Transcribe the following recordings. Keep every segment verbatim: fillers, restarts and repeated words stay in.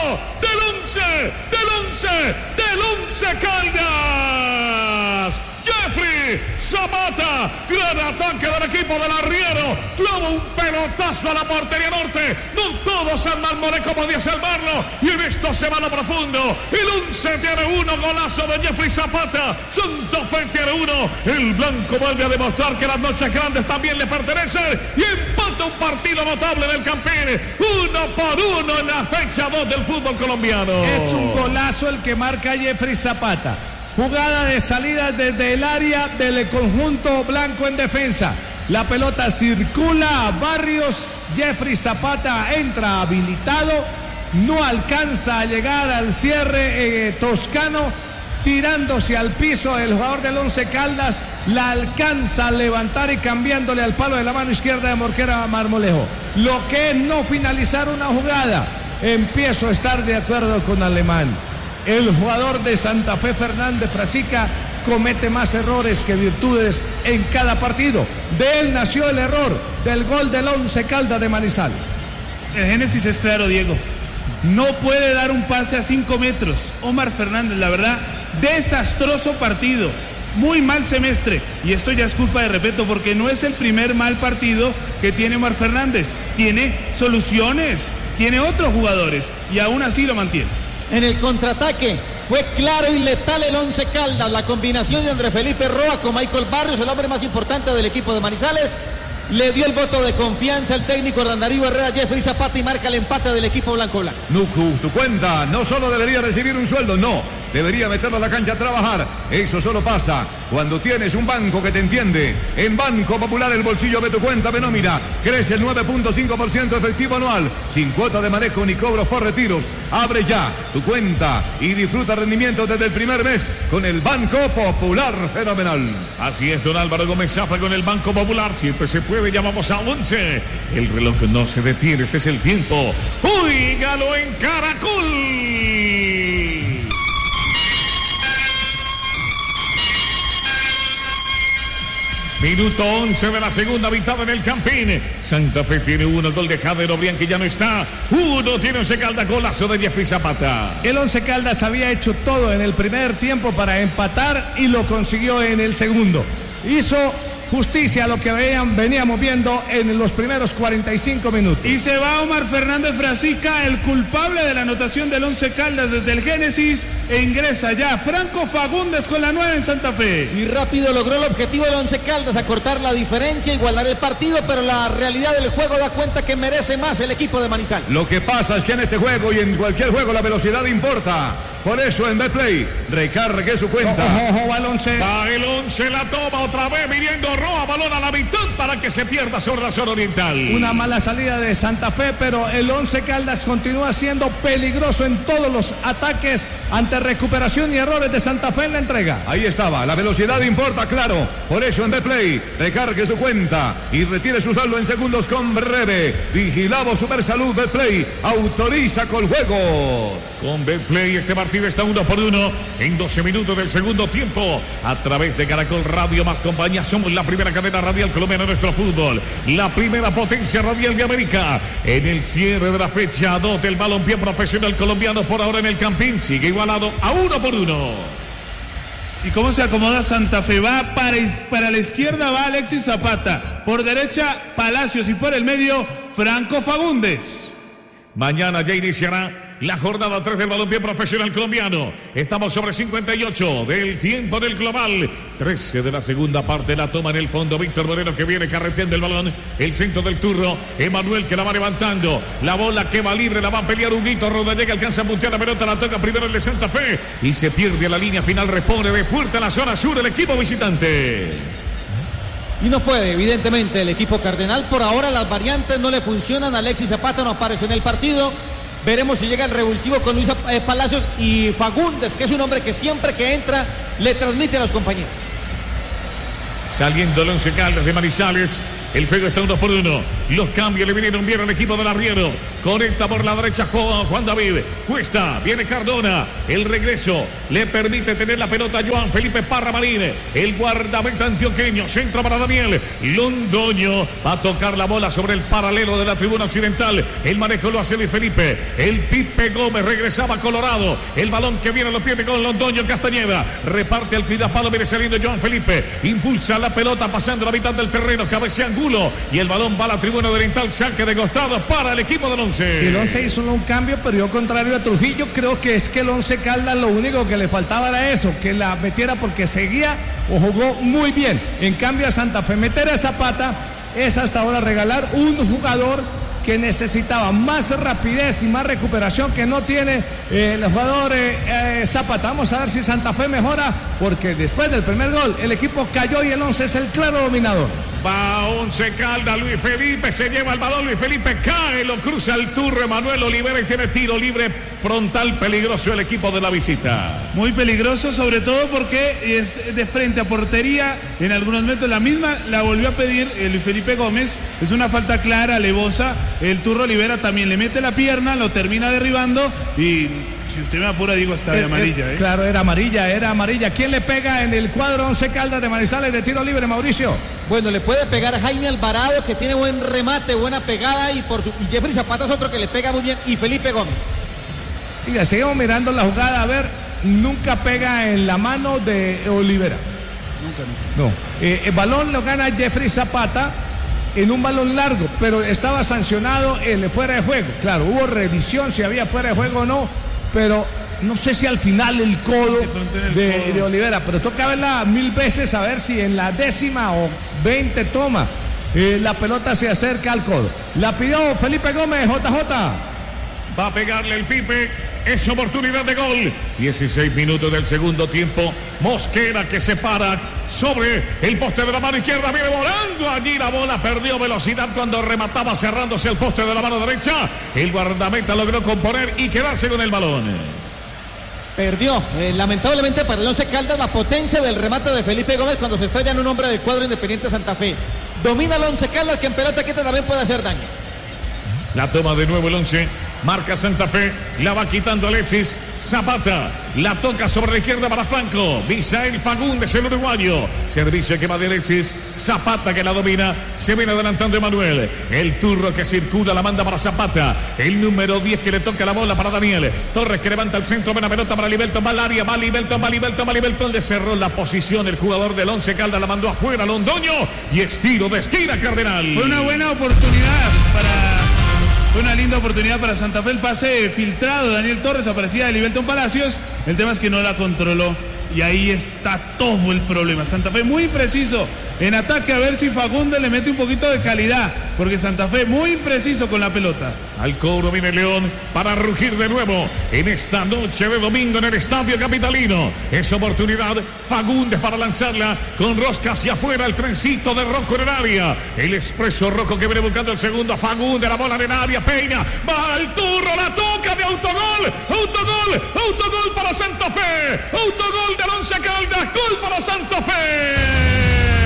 del once, del once, del once Caldas. Jeffrey Zapata, gran ataque del equipo del arriero, clava un pelotazo a la portería norte, no todos San Marmolé como dice el Marlo, y en esto se va a lo profundo, el once tiene uno, golazo de Jeffrey Zapata, Santa Fe tiene uno, el blanco vuelve a demostrar que las noches grandes también le pertenecen, y empata un partido notable del Campín, uno por uno en la fecha dos del fútbol colombiano. Es un golazo el que marca Jeffrey Zapata. Jugada de salida desde el área del conjunto blanco en defensa. La pelota circula a Barrios. Jeffrey Zapata entra habilitado. No alcanza a llegar al cierre eh, toscano. Tirándose al piso el jugador del Once Caldas. La alcanza a levantar y cambiándole al palo de la mano izquierda de Morquera Marmolejo. Lo que es no finalizar una jugada. Empiezo a estar de acuerdo con Alemán. El jugador de Santa Fe, Fernández Frasica, comete más errores que virtudes en cada partido. De él nació el error del gol del Once Caldas de Manizales. El génesis es claro, Diego. No puede dar un pase a cinco metros. Omar Fernández, la verdad, desastroso partido. Muy mal semestre. Y esto ya es culpa de Repeto, porque no es el primer mal partido que tiene Omar Fernández. Tiene soluciones, tiene otros jugadores y aún así lo mantiene. En el contraataque fue claro y letal el Once Caldas. La combinación de Andrés Felipe Roa con Michael Barrios, el hombre más importante del equipo de Manizales, le dio el voto de confianza al técnico Hernán Herrera. Jeffrey Zapata y marca el empate del equipo blanco blanco. Nucu, tu cuenta no solo debería recibir un sueldo, no, debería meterlo a la cancha a trabajar. Eso solo pasa cuando tienes un banco que te entiende. En Banco Popular el bolsillo de tu cuenta de nómina crece el nueve punto cinco por ciento efectivo anual, sin cuota de manejo ni cobros por retiros. Abre ya tu cuenta y disfruta rendimiento desde el primer mes con el Banco Popular Fenomenal. Así es, don Álvaro Gómez Zafra con el Banco Popular. Siempre se puede, llamamos a once. El reloj no se detiene, este es el tiempo. ¡Óigalo en Caracol! Minuto once de la segunda mitad en el Campín. Santa Fe tiene uno, gol de Javier Obrián que ya no está. Uno tiene Once Caldas, golazo de Jeffrey Zapata. El Once Caldas había hecho todo en el primer tiempo para empatar y lo consiguió en el segundo. Hizo justicia a lo que veían, veníamos viendo en los primeros cuarenta y cinco minutos. Y se va Omar Fernández Frasica, el culpable de la anotación del Once Caldas desde el Génesis, e ingresa ya Franco Fagundes con la nueve en Santa Fe. Y rápido logró el objetivo del Once Caldas, acortar la diferencia, igualar el partido, pero la realidad del juego da cuenta que merece más el equipo de Manizales. Lo que pasa es que en este juego y en cualquier juego la velocidad importa. Por eso en Betplay recargue su cuenta. Ojo, ojo, va el once. Va el once, la toma otra vez, viniendo Roa, balón a la mitad para que se pierda sobre la zona oriental. Una mala salida de Santa Fe, pero el Once Caldas continúa siendo peligroso en todos los ataques ante recuperación y errores de Santa Fe en la entrega. Ahí estaba, la velocidad importa, claro. Por eso en Betplay recargue su cuenta y retire su saldo en segundos con breve. Vigilado Supersalud Betplay, autoriza con juego. Con Betplay este partido está uno por uno en doce minutos del segundo tiempo. A través de Caracol Radio más compañía, somos la primera cadena radial colombiana de nuestro fútbol, la primera potencia radial de América. En el cierre de la fecha dos del balompié profesional colombiano, por ahora en el Campín sigue igualado a uno por uno. ¿Y cómo se acomoda Santa Fe? Va para, para la izquierda, va Alexis Zapata. Por derecha, Palacios. Y por el medio, Franco Fagundes. Mañana ya iniciará la jornada tres del balompié profesional colombiano. Estamos sobre cincuenta y ocho del tiempo del global. trece de la segunda parte, la toma en el fondo. Víctor Moreno que viene carreteando el balón. El centro del turno. Emanuel que la va levantando. La bola que va libre, la va a pelear Huguito Rodallega. Alcanza a puntear la pelota, la toca primero el de Santa Fe. Y se pierde a la línea final. Responde de puerta a la zona sur el equipo visitante. Y no puede, evidentemente, el equipo cardenal. Por ahora las variantes no le funcionan. Alexis Zapata no aparece en el partido. Veremos si llega el revulsivo con Luis Palacios y Fagundes, que es un hombre que siempre que entra le transmite a los compañeros. Saliendo el Once Caldas de Manizales, el juego está uno por uno. Los cambios le vinieron bien al equipo del Arriero. Conecta por la derecha Juan David. Cuesta, viene Cardona. El regreso le permite tener la pelota Joan Felipe Parra Marín. El guardameta antioqueño. Centro para Daniel Londoño. Va a tocar la bola sobre el paralelo de la tribuna occidental. El manejo lo hace Luis Felipe. El Pipe Gómez regresaba a Colorado. El balón que viene lo pierde con Londoño Castañeda. Reparte al cuidapalo. Viene saliendo Joan Felipe. Impulsa la pelota pasando la mitad del terreno. Cabecea Angulo. Y el balón va a la tribuna oriental. Saque de costado para el equipo del Once. El Once hizo un cambio, pero yo contrario a Trujillo, creo que es que el Once Caldas lo único que le faltaba era eso, que la metiera porque seguía o jugó muy bien. En cambio a Santa Fe meter a Zapata es hasta ahora regalar un jugador que necesitaba más rapidez y más recuperación que no tiene eh, el jugador eh, eh, Zapata. Vamos a ver si Santa Fe mejora, porque después del primer gol el equipo cayó y el Once es el claro dominador. Va Once Caldas, Luis Felipe se lleva el balón, Luis Felipe cae, lo cruza el turro Emanuel Olivera y tiene tiro libre frontal peligroso el equipo de la visita. Muy peligroso, sobre todo porque es de frente a portería en algunos metros. La misma la volvió a pedir eh, Luis Felipe Gómez, es una falta clara, alevosa. El turro Olivera también le mete la pierna, lo termina derribando y... si usted me apura, digo, hasta de amarilla. ¿eh? Claro, era amarilla, era amarilla. ¿Quién le pega en el cuadro Once Caldas de Manizales de tiro libre, Mauricio? Bueno, le puede pegar Jaime Alvarado, que tiene buen remate, buena pegada, y por su y Jeffrey Zapata es otro que le pega muy bien, y Felipe Gómez. Mira, seguimos mirando la jugada, a ver, nunca pega en la mano de Olivera. Nunca, nunca. No. Eh, el balón lo gana Jeffrey Zapata en un balón largo, pero estaba sancionado el fuera de juego. Claro, hubo revisión si había fuera de juego o no, pero no sé si al final el codo de, de, codo. de Olivera, pero toca verla mil veces a ver si en la décima o veinte toma eh, la pelota se acerca al codo. La pidió Felipe Gómez, J J. Va a pegarle el Pipe, es oportunidad de gol. dieciséis minutos del segundo tiempo. Mosquera que se para sobre el poste de la mano izquierda, viene volando allí la bola, perdió velocidad cuando remataba cerrándose el poste de la mano derecha. El guardameta logró componer y quedarse con el balón. Perdió, eh, lamentablemente para el Once Caldas, la potencia del remate de Felipe Gómez cuando se estrella en un hombre del cuadro Independiente Santa Fe. Domina el Once Caldas, que en pelota quieta también puede hacer daño. La toma de nuevo el Once. Marca Santa Fe, la va quitando Alexis Zapata, la toca sobre la izquierda para Franco, Misael Fagundes, el uruguayo, servicio que va de Alexis Zapata que la domina, se viene adelantando Emanuel, el turro que circula, la manda para Zapata, el número diez que le toca la bola para Daniel Torres que levanta el centro, buena pelota para Libelton, va al área, va Libelton, va Libelton, va Libelton, le cerró la posición el jugador del Once Caldas, la mandó afuera Londoño y estilo de esquina Cardenal. Fue una buena oportunidad para... Fue una linda oportunidad para Santa Fe, el pase filtrado de Daniel Torres, aparecía de Libelton Palacios, el tema es que no la controló y ahí está todo el problema. Santa Fe muy impreciso en ataque, a ver si Fagundes le mete un poquito de calidad, porque Santa Fe muy impreciso con la pelota. Al cobro viene León para rugir de nuevo en esta noche de domingo en el Estadio Capitalino. Es oportunidad Fagundes para lanzarla con rosca hacia afuera, el trencito de Rocco en el área. El expreso rojo que viene buscando el segundo, Fagundes, la bola en el área, Peña, va al turro, la toca de autogol, autogol, autogol para Santa Fe, autogol del Once Caldas, gol para Santa Fe.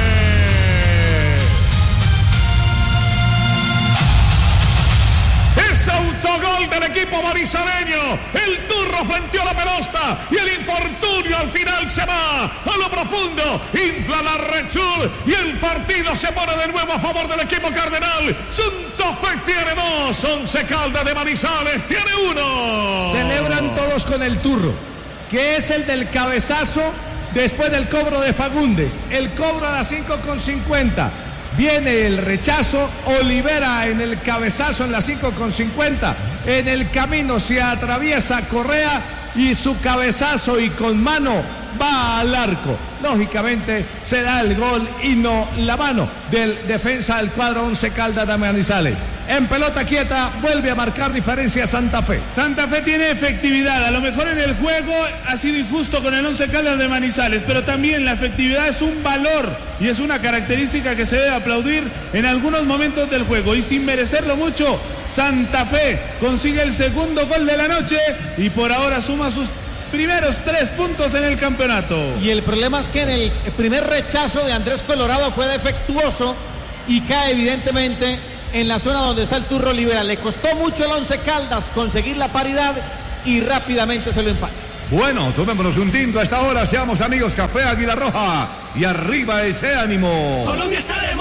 Es autogol del equipo manizaleño. El turro frenteó la pelota y el infortunio al final se va a lo profundo. Infla la Red Sur y el partido se pone de nuevo a favor del equipo cardenal. Santa Fe tiene dos, Once Caldas de Manizales tiene uno. Celebran todos con el turro, que es el del cabezazo después del cobro de Fagundes. El cobro a las cinco con cincuenta. Viene el rechazo, Olivera en el cabezazo en las cinco con cincuenta. En el camino se atraviesa Correa y su cabezazo y con mano va al arco. Lógicamente se da el gol y no la mano del defensa del cuadro Once Caldas de Manizales. En pelota quieta vuelve a marcar diferencia Santa Fe. Santa Fe tiene efectividad, a lo mejor en el juego ha sido injusto con el Once Caldas de Manizales, pero también la efectividad es un valor y es una característica que se debe aplaudir en algunos momentos del juego, y sin merecerlo mucho, Santa Fe consigue el segundo gol de la noche y por ahora suma sus primeros tres puntos en el campeonato. Y el problema es que en el primer rechazo de Andrés Colorado fue defectuoso y cae evidentemente en la zona donde está el Turro Liberal. Le costó mucho al Once Caldas conseguir la paridad y rápidamente se lo empata. Bueno, tomémonos un tinto a esta hora, seamos amigos. Café Águila Roja y arriba ese ánimo. Colombia está